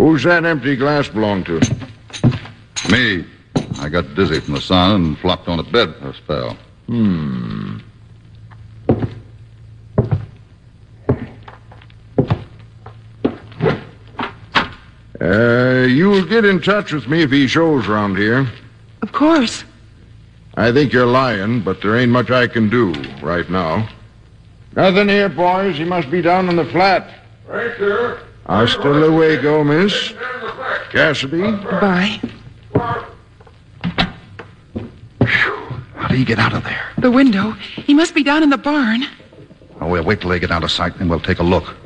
Who's that empty glass belong to? Me. I got dizzy from the sun and flopped on a bed for a spell. You'll get in touch with me if he shows around here. Of course. I think you're lying, but there ain't much I can do right now. Nothing here, boys. He must be down on the flat. Right there. Hasta luego, miss. Cassidy? Goodbye. How do you get out of there? The window. He must be down in the barn. Oh, we'll wait till they get out of sight, and we'll take a look.